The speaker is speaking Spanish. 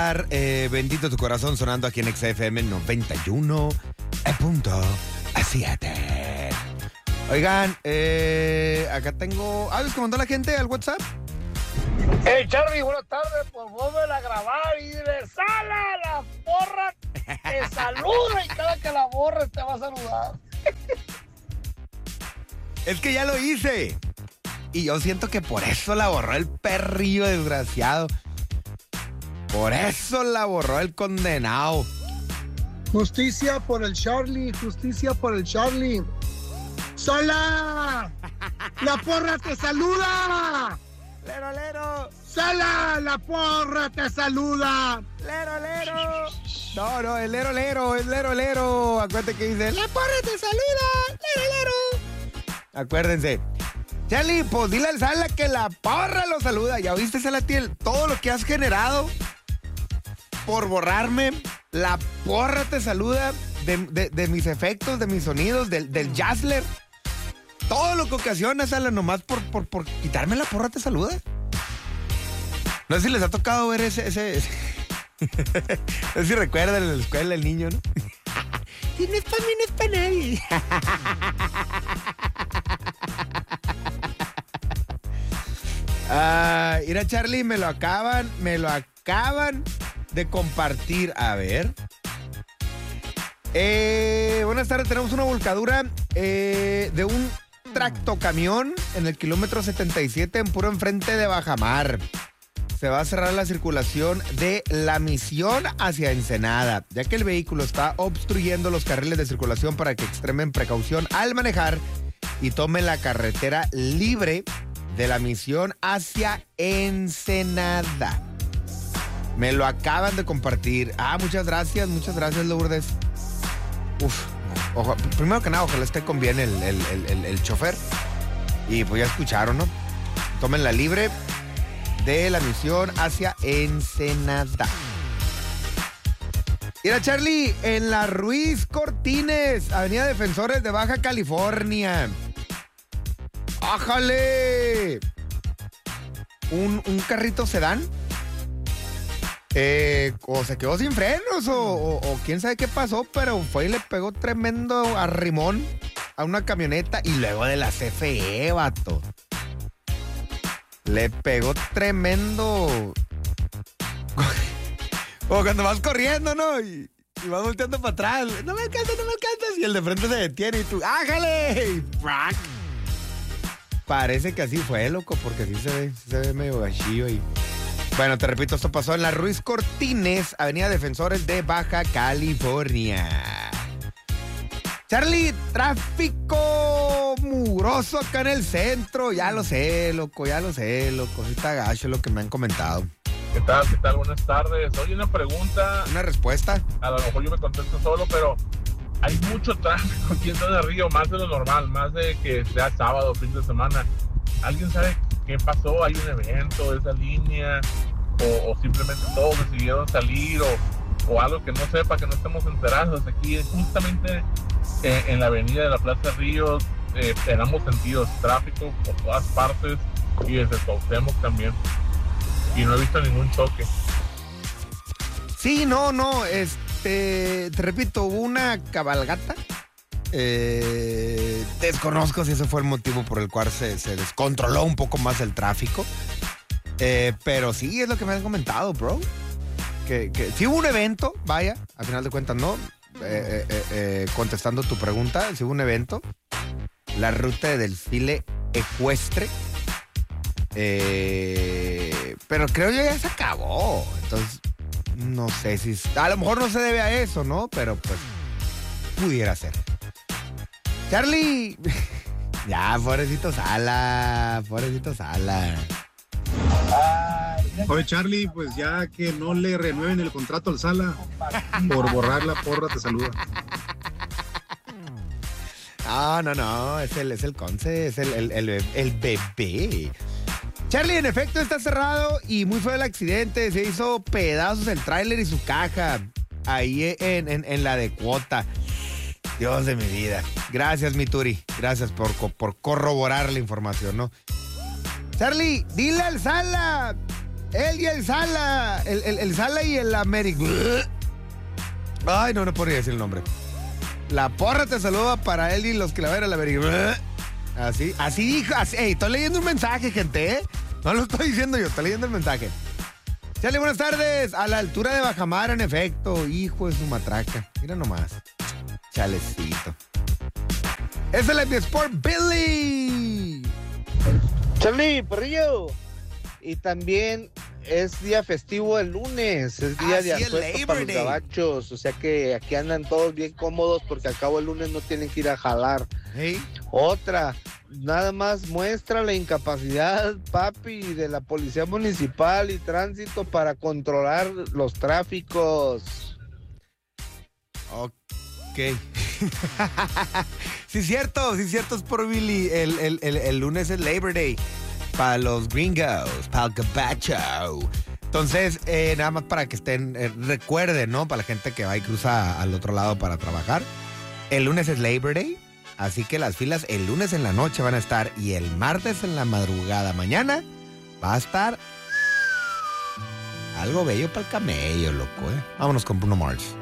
Bendito tu corazón sonando aquí en XFM 91.7. Oigan, acá tengo... ¿les que mandó la gente al WhatsApp? Hey, Charlie, buenas tardes. Pues vuelve a grabar y dile, ¡sala! La porra te saluda y cada que la borres te va a saludar. Es que ya lo hice. Y yo siento que por eso la borró el perrillo desgraciado. Por eso la borró el condenado. Justicia por el Charlie, justicia por el Charlie. ¡Sola! ¡La porra te saluda! ¡Lero, lero! ¡Sola! ¡La porra te saluda! ¡Lero, lero! No, es lero, lero, es lero, lero. Acuérdate que dice, ¡la porra te saluda! ¡Lero, lero! Acuérdense. Charlie, pues dile al Sala que la porra lo saluda. ¿Ya oíste, Salatiel? Todo lo que has generado por borrarme, la porra te saluda de mis efectos, de mis sonidos, del jazzler. Todo lo que ocasiona, Sala, nomás por quitarme la porra te saluda. No sé si les ha tocado ver ese... No sé si recuerdan en la escuela el niño, ¿no? Si no es para mí, no es para nadie. Mira, Charlie, me lo acaban de compartir. A ver. Buenas tardes, tenemos una volcadura de un tractocamión en el kilómetro 77 en puro enfrente de Bajamar. Se va a cerrar la circulación de La Misión hacia Ensenada, ya que el vehículo está obstruyendo los carriles de circulación para que extremen precaución al manejar y tomen la carretera libre de La Misión hacia Ensenada. Me lo acaban de compartir. Muchas gracias, Lourdes. Primero que nada, ojalá esté con bien el chofer. Y pues ya escucharon, ¿no? Tomen la libre de La Misión hacia Ensenada. Mira, Charlie, en la Ruiz Cortines, Avenida Defensores de Baja California. ¡Ájale! Un carrito sedán. O se quedó sin frenos o quién sabe qué pasó, pero fue y le pegó tremendo arrimón a una camioneta y luego de la CFE, vato. Le pegó tremendo. O cuando vas corriendo, ¿no? Y vas volteando para atrás. No me alcanzas. Y el de frente se detiene y tú, ¡ájale! Y ¡prac! Parece que así fue, loco, porque sí se ve medio gachillo ahí. Bueno, te repito, esto pasó en la Ruiz Cortines, Avenida Defensores de Baja California. Charlie, tráfico mugroso acá en el centro. Ya lo sé, loco. Sí está gacho lo que me han comentado. ¿Qué tal? Buenas tardes. Oye, una pregunta. Una respuesta. A lo mejor yo me contesto solo, pero hay mucho tráfico aquí en Zona Río, más de lo normal, más de que sea sábado, fin de semana. ¿Alguien sabe qué pasó? ¿Hay un evento de esa línea? ¿O simplemente todos decidieron salir? ¿O algo que no sepa, que no estemos enterados? Aquí justamente en la avenida de la Plaza Río, en ambos sentidos, tráfico por todas partes y desde Cuauhtémoc también. Y no he visto ningún choque. Sí, no, te repito, hubo una cabalgata. Desconozco si ese fue el motivo por el cual se descontroló un poco más el tráfico. Pero sí, es lo que me han comentado, bro. Que sí hubo un evento, vaya, al final de cuentas, ¿no? Contestando tu pregunta, sí hubo un evento. La ruta de desfile ecuestre. Pero creo que ya se acabó. Entonces, no sé si... A lo mejor no se debe a eso, ¿no? Pero pues, pudiera ser. Charlie. Ya, pobrecito Sala. Oye, Charlie, pues ya que no le renueven el contrato al Sala por borrar la porra te saluda. No, es el Conce, es el bebé. Charlie, en efecto, está cerrado y muy feo el accidente. Se hizo pedazos el tráiler y su caja ahí en la de Cuota. Dios de mi vida. Gracias, mi Turi. Gracias por corroborar la información, ¿no? Charlie, dile al Sala Él y el Sala. El Sala y el América. Ay, no podría decir el nombre. La porra te saluda para él y los claveros la América. Así dijo. Ey, estoy leyendo un mensaje, gente, ¿eh? No lo estoy diciendo yo, estoy leyendo el mensaje. Chale, buenas tardes. A la altura de Bajamar, en efecto. Hijo de su matraca. Mira nomás. Chalecito. Es el Sport Billy. Charlie, perrillo. Y también es día festivo el lunes. Es día de asuesto para los gabachos. O sea que aquí andan todos bien cómodos porque al cabo el lunes no tienen que ir a jalar. Hey. Otra, nada más muestra la incapacidad, papi, de la policía municipal y tránsito para controlar los tráficos. Ok. Sí, es cierto, es por Billy. El lunes es Labor Day. Para los gringos, para el gabacho. Entonces, nada más para que estén, recuerden, ¿no? Para la gente que va y cruza al otro lado para trabajar. El lunes es Labor Day. Así que las filas el lunes en la noche van a estar y el martes en la madrugada. Mañana va a estar algo bello para el camello, loco, ¿eh? Vámonos con Bruno Mars.